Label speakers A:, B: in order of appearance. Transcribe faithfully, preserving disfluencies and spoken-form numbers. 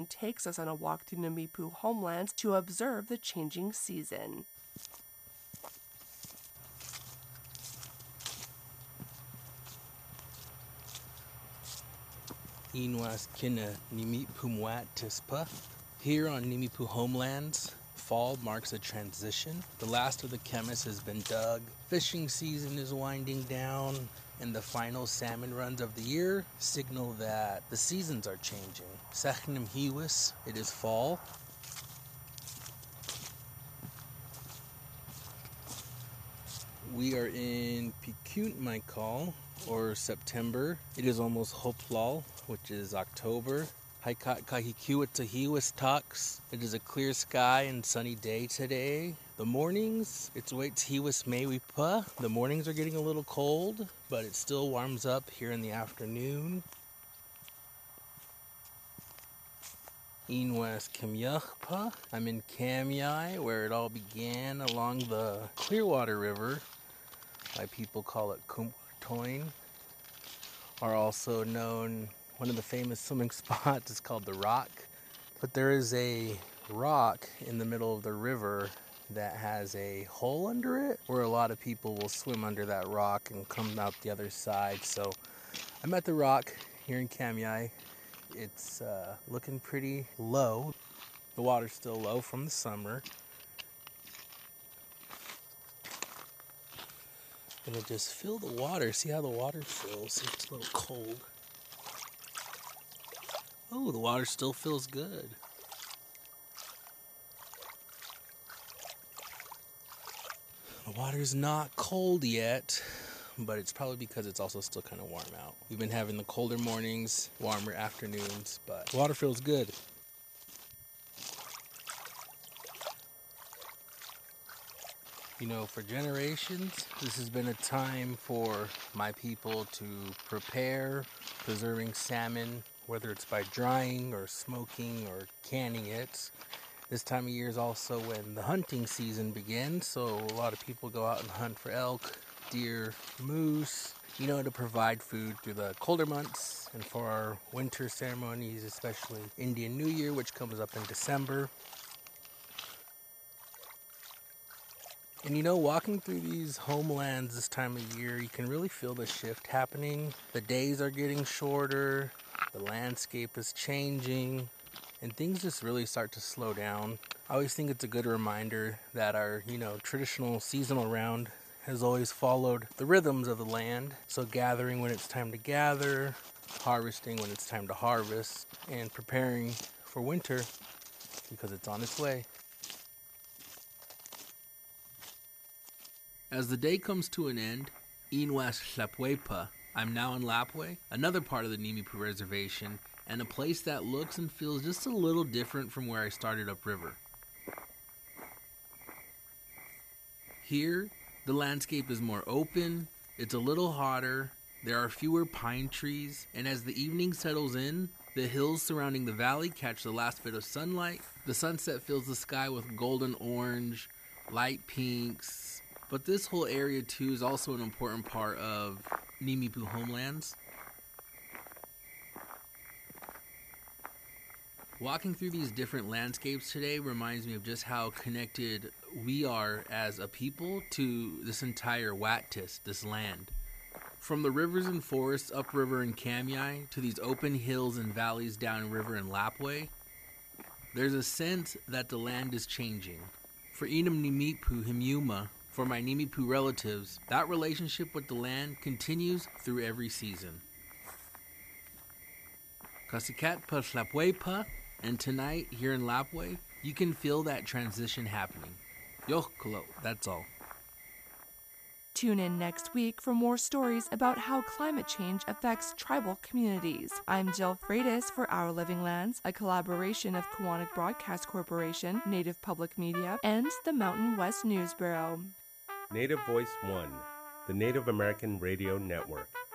A: takes us on a walk through Nimiipuu homelands to observe the changing season.
B: Inwas kina Nimiipuu mwat tispa. Here on Nimiipuu homelands, fall marks a transition. The last of the chemists has been dug. Fishing season is winding down, and the final salmon runs of the year signal that the seasons are changing. Sachnim hiwis, it is fall. We are in Pikut Maikal, or September. It is almost Hoplal, which is October. Haikat Kahikiwatahiwas Taks. It is a clear sky and sunny day today. The mornings, it's Waits Hiwas Mewipa. The mornings are getting a little cold, but it still warms up here in the afternoon. Inwas Kamyachpa. I'm in Kamyai, where it all began along the Clearwater River. My people call it Kumtoin, are also known, one of the famous swimming spots is called the Rock. But there is a rock in the middle of the river that has a hole under it, where a lot of people will swim under that rock and come out the other side. So I'm at the Rock here in Kamyai. It's uh, looking pretty low. The water's still low from the summer. Gonna just fill the water, see how the water fills. It's a little cold. Oh, the water still feels good. The water's not cold yet, but it's probably because it's also still kind of warm out. We've been having the colder mornings, warmer afternoons, but water feels good. You know, for generations, this has been a time for my people to prepare preserving salmon, whether it's by drying or smoking or canning it. This time of year is also when the hunting season begins, so a lot of people go out and hunt for elk, deer, moose, you know, to provide food through the colder months and for our winter ceremonies, especially Indian New Year, which comes up in December. And you know, walking through these homelands this time of year, you can really feel the shift happening. The days are getting shorter, the landscape is changing, and things just really start to slow down. I always think it's a good reminder that our, you know, traditional seasonal round has always followed the rhythms of the land. So gathering when it's time to gather, harvesting when it's time to harvest, and preparing for winter because it's on its way. As the day comes to an end, Inwas Hlapwepa, I'm now in Lapwai, another part of the Nimiipuu Reservation, and a place that looks and feels just a little different from where I started upriver. Here, the landscape is more open, it's a little hotter, there are fewer pine trees, and as the evening settles in, the hills surrounding the valley catch the last bit of sunlight. The sunset fills the sky with golden orange, light pinks. But this whole area too is also an important part of Nimiipuu homelands. Walking through these different landscapes today reminds me of just how connected we are as a people to this entire Wattis, this land. From the rivers and forests upriver in Kamyai to these open hills and valleys downriver in Lapwai, there's a sense that the land is changing. For Inam Nimiipuu Himyuma, for my Nimiipuu relatives, that relationship with the land continues through every season. Kasikat pa Hlapwepa, and tonight here in Lapwai, you can feel that transition happening. Yohkolo, that's all.
A: Tune in next week for more stories about how climate change affects tribal communities. I'm Jill Freitas for Our Living Lands, a collaboration of Kiwanis Broadcast Corporation, Native Public Media, and the Mountain West News Bureau.
C: Native Voice One, the Native American Radio Network.